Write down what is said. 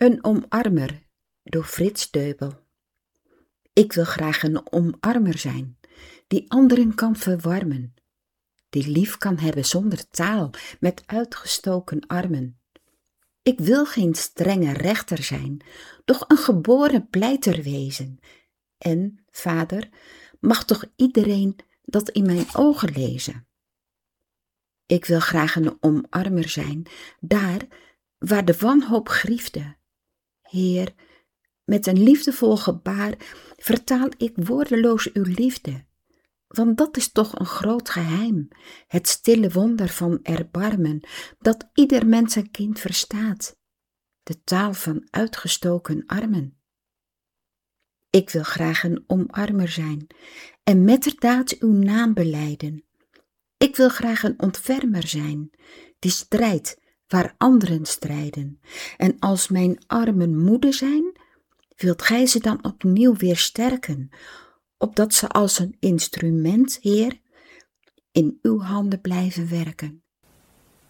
Een omarmer door Frits Deubel. Ik wil graag een omarmer zijn, die anderen kan verwarmen, die lief kan hebben zonder taal, met uitgestoken armen. Ik wil geen strenge rechter zijn, doch een geboren pleiter wezen. En, vader, mag toch iedereen dat in mijn ogen lezen? Ik wil graag een omarmer zijn, daar waar de wanhoop griefde. Heer, met een liefdevol gebaar vertaal ik woordeloos uw liefde, want dat is toch een groot geheim, het stille wonder van erbarmen, dat ieder mensenkind verstaat, de taal van uitgestoken armen. Ik wil graag een omarmer zijn en metterdaad uw naam belijden. Ik wil graag een ontfermer zijn, die strijdt waar anderen strijden. En als mijn armen moede zijn, wilt gij ze dan opnieuw weer sterken, opdat ze als een instrument, Heer, in uw handen blijven werken.